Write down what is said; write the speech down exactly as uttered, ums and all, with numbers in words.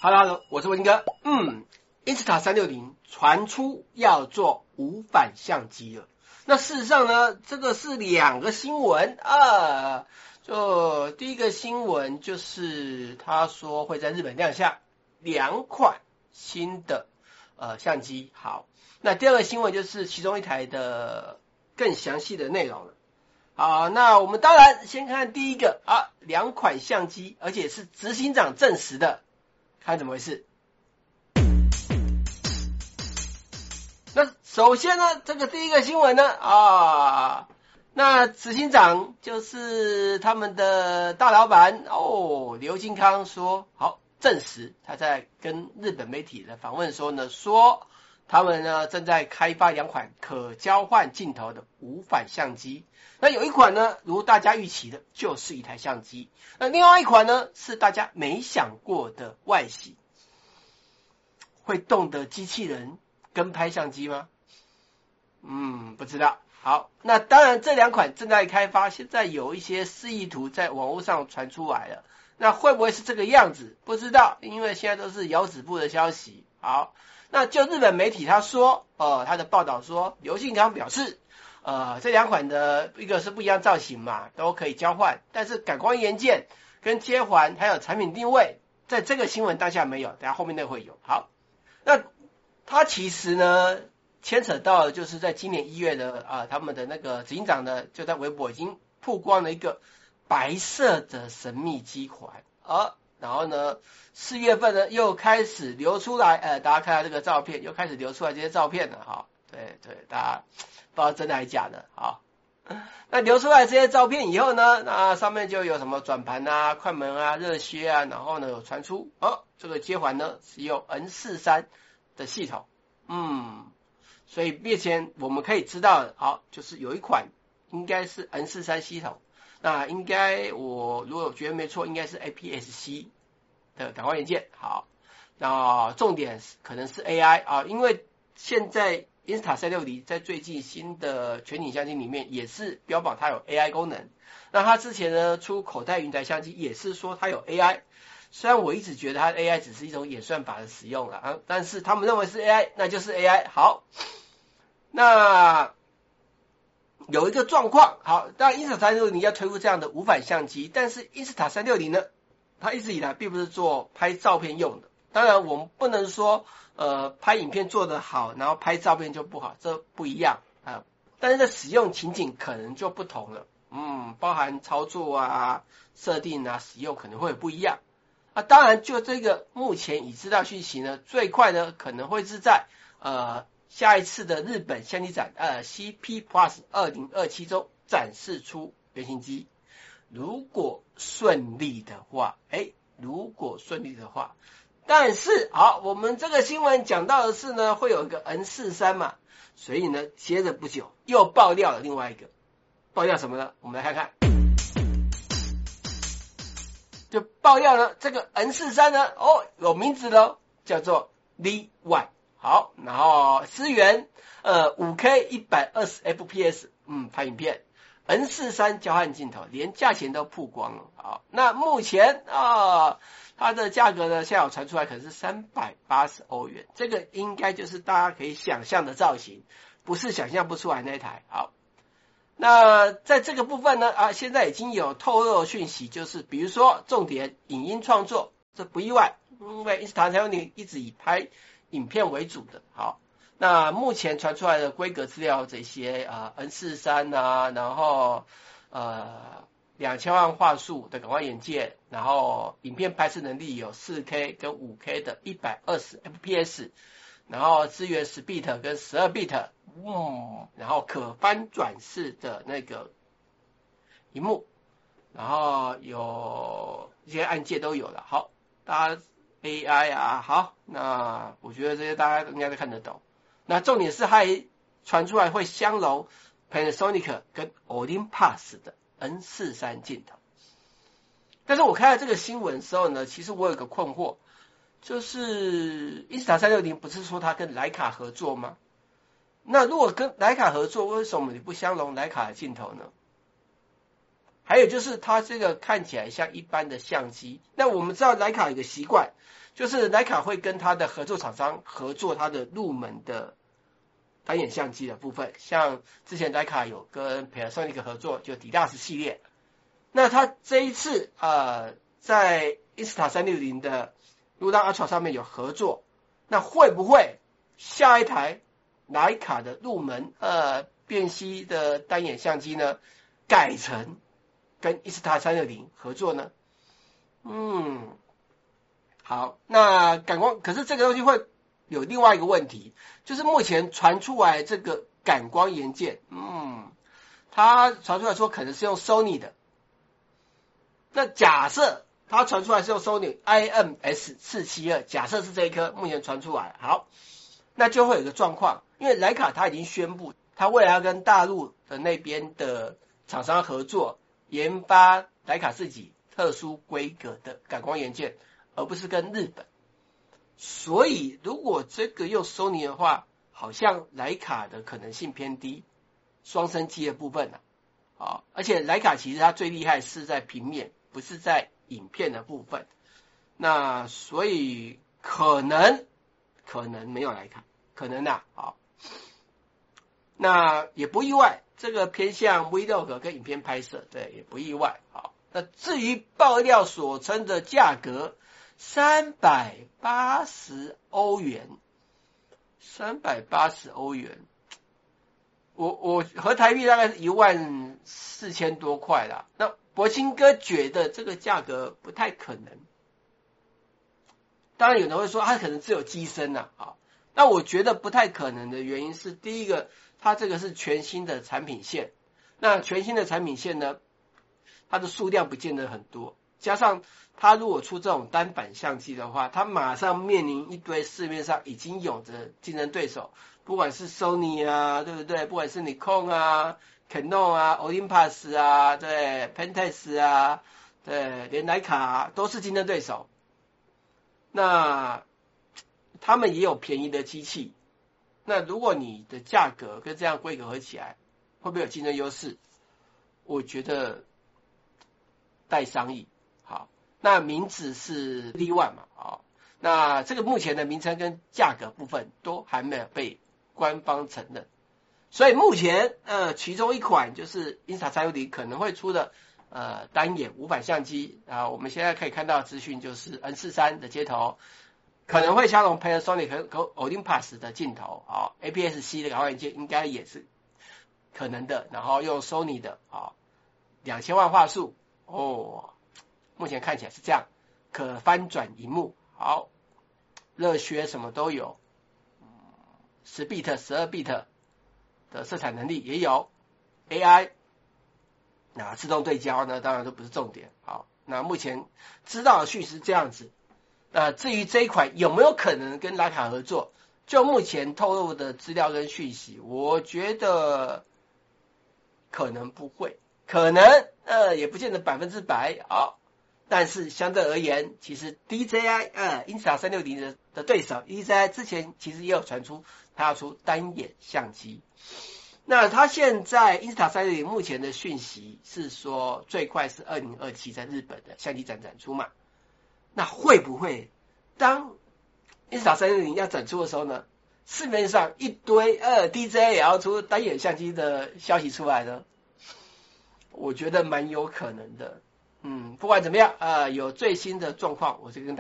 Hello Hello， 我是文哥。嗯 ，Insta 三六零传出要做无反相机了。那事实上呢，这个是两个新闻啊。就第一个新闻就是他说会在日本亮相两款新的呃相机。好，那第二个新闻就是其中一台的更详细的内容了。好，那我们当然先看第一个啊，两款相机，而且是执行长证实的，看怎么回事。那首先呢，这个第一个新闻呢啊，那执行长就是他们的大老板哦，刘金康说，好，证实他在跟日本媒体的访问说呢，说他们呢正在开发两款可交换镜头的无反相机。那有一款呢，如大家预期的，就是一台相机。那另外一款呢，是大家没想过的外形，会动的机器人跟拍相机吗？嗯，不知道。好，那当然这两款正在开发，现在有一些示意图在网络上传出来了。那会不会是这个样子？不知道，因为现在都是谣子部的消息。好，那就日本媒体他说，呃，他的报道说，刘信康表示，呃，这两款的一个是不一样造型嘛，都可以交换，但是感光元件跟接环还有产品定位，在这个新闻当下没有，等下后面那会有。好，那他其实呢牵扯到就是在今年一月的啊、呃，他们的那个执行长呢就在微博已经曝光了一个白色的神秘机环，而然后呢四月份呢又开始流出来，呃，大家看到这个照片，又开始流出来这些照片了哈。对对，大家不知道真的还是假的。好，那流出来这些照片以后呢，那上面就有什么转盘啊、快门啊、热靴啊，然后呢有传出哦，这个接环呢是用 N 四十三 的系统，嗯，所以目前我们可以知道，好，就是有一款应该是 N 四十三 系统，那应该我如果觉得没错，应该是 A P S C 的感光元件。好，那重点可能是 A I 啊，因为现在Insta 三六零在最近新的全景相机里面也是标榜它有 A I 功能。那它之前呢出口袋云台相机也是说它有 A I， 虽然我一直觉得它 A I 只是一种演算法的使用了啊，但是他们认为是 A I， 那就是 A I。好，那有一个状况，好，当然 Insta 三六零要推出这样的无反相机，但是 Insta 三六零呢，它一直以来并不是做拍照片用的。当然我们不能说呃拍影片做得好，然后拍照片就不好，这不一样啊。但是在使用情景可能就不同了，嗯，包含操作啊、设定啊、使用可能会有不一样啊。当然就这个目前已知道讯息呢，最快呢可能会是在呃下一次的日本相机展呃 C P Plus 二零二七中展示出原型机。如果顺利的话，哎，如果顺利的话。但是好，我们这个新闻讲到的是呢，会有一个 N 四十三 嘛，所以呢，接着不久又爆料了另外一个，爆料什么呢？我们来看看，就爆料呢，这个 N 四十三 呢，哦，有名字了，叫做 V 一。好，然后支援呃 五K 一百二十 F P S， 嗯，拍影片。N 四十三 交换镜头，连价钱都曝光了。好，那目前啊，它的价格呢，现在有传出来可能是三百八十欧元，这个应该就是大家可以想象的造型，不是想象不出来那台。好，那在这个部分呢，啊，现在已经有透露讯息，就是比如说重点影音创作，这不意外，因为 Insta 三六零一直以拍影片为主的。好。那目前传出来的规格资料，这些呃 N 四十三 啊，然后呃两千万画素的感光元件，然后影片拍摄能力有 四 K 跟 五 K 的一百二十 F P S， 然后支援十 bit 跟十二 bit， 嗯，然后可翻转式的那个萤幕，然后有一些按键都有了。好，大家 A I 啊，好，那我觉得这些大家应该都看得懂。那重点是还传出来会相容 Panasonic 跟 Olympus 的 N 四十三 镜头。但是我看到这个新闻的时候呢，其实我有个困惑，就是 Insta 三六零不是说它跟徕卡合作吗？那如果跟徕卡合作，为什么你不相容徕卡的镜头呢？ 还有就是它这个看起来像一般的相机。那我们知道徕卡有个习惯，就是徕卡会跟它的合作厂商合作它的入门的单眼相机的部分，像之前徕卡有跟 Panasonic 合作，就 D-Lux 系列。那它这一次呃在 Insta 三六零的 Luda Ultra 上面有合作，那会不会下一台徕卡的入门呃便携的单眼相机呢改成跟 Insta 三六零合作呢？嗯，好，那感光，可是这个东西会有另外一个问题，就是目前传出来这个感光元件，嗯，它传出来说可能是用 Sony 的。那假设它传出来是用 Sony I M S 四七二，假设是这一颗目前传出来，好，那就会有一个状况，因为徕卡它已经宣布，它未来要跟大陆的那边的厂商合作，研发徕卡自己特殊规格的感光元件，而不是跟日本。所以如果这个用 Sony 的话，好像徕卡的可能性偏低，双生机的部分呢、啊，啊，而且徕卡其实它最厉害是在平面，不是在影片的部分。那所以可能可能没有徕卡，可能啊，好，那也不意外，这个偏向 Vlog 跟影片拍摄，对，也不意外。好，那至于爆料所称的价格三百八十欧元，三百八十欧元，我我合台币大概是一万四千多块啦。那博清哥觉得这个价格不太可能。当然有人会说它可能只有机身呐、啊，啊，那我觉得不太可能的原因是，第一个，它这个是全新的产品线，那全新的产品线呢，它的数量不见得很多，加上它如果出这种单反相机的话，它马上面临一堆市面上已经有的竞争对手，不管是 Sony 啊，对不对？不管是 Nikon 啊、Canon 啊、Olympus 啊，对 ，Pentax 啊，对，连徕卡啊都是竞争对手。那他们也有便宜的机器，那如果你的价格跟这样规格合起来，会不会有竞争优势？我觉得待商议。好，那名字是 D 一 嘛，好，那这个目前的名称跟价格部分都还没有被官方承认，所以目前呃其中一款就是 Insta 三六零可能会出的呃单眼无反相机啊，我们现在可以看到的资讯就是 N 四十三 的接头。可能会相容 Panasonic 和 Olympus 的镜头，啊 A P S C 的感光元件应该也是可能的，然后用 Sony 的啊两千万画素哦，目前看起来是这样，可翻转萤幕，好，热靴什么都有，十 bit 十二 bit 的色彩能力也有 A I， 那自动对焦呢当然都不是重点，好，那目前知道的讯息是这样子。呃，至于这一款有没有可能跟徕卡合作，就目前透露的资料跟讯息，我觉得可能不会，可能呃也不见得百分之百啊，但是相对而言，其实 D J I 呃 Insta 三六零的的对手 D J I 之前其实也有传出它要出单眼相机，那它现在 Insta 三六零目前的讯息是说最快是二零二七在日本的相机展展出嘛。那会不会当 Insta 三六零要展出的时候呢，市面上一堆呃 D J I 也要出单眼相机的消息出来呢？我觉得蛮有可能的。嗯，不管怎么样，呃，有最新的状况，我就跟大家